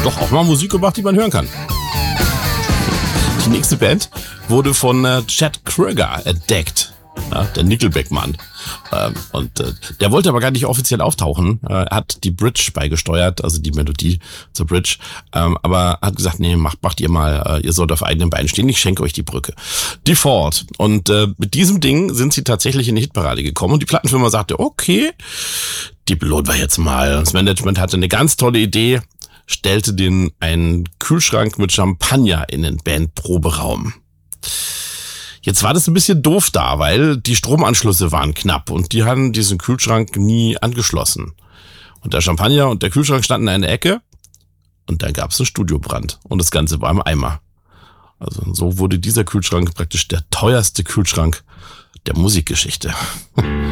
doch auch mal Musik gemacht, die man hören kann. Die nächste Band wurde von Chad Kroeger entdeckt. Ja, der Nickelback-Mann. Der wollte aber gar nicht offiziell auftauchen. Er hat die Bridge beigesteuert, also die Melodie zur Bridge. Aber hat gesagt, nee, macht ihr mal, ihr sollt auf eigenen Beinen stehen, ich schenke euch die Brücke. Default. Und mit diesem Ding sind sie tatsächlich in die Hitparade gekommen. Und die Plattenfirma sagte, okay, die belohnen wir jetzt mal. Das Management hatte eine ganz tolle Idee, stellte denen einen Kühlschrank mit Champagner in den Bandproberaum. Jetzt war das ein bisschen doof da, weil die Stromanschlüsse waren knapp und die haben diesen Kühlschrank nie angeschlossen. Und der Champagner und der Kühlschrank standen in der Ecke und dann gab es einen Studiobrand und das Ganze war im Eimer. Also so wurde dieser Kühlschrank praktisch der teuerste Kühlschrank der Musikgeschichte.